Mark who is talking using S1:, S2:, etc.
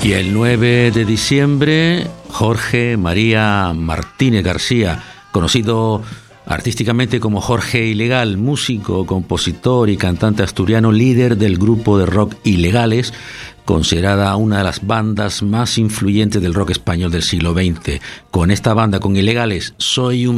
S1: Y el 9 de diciembre, Jorge María Martínez García, conocido artísticamente como Jorge Ilegal, músico, compositor y cantante asturiano, líder del grupo de rock Ilegales, considerada una de las bandas más influyentes del rock español del siglo XX. Con esta banda, con Ilegales, Soy un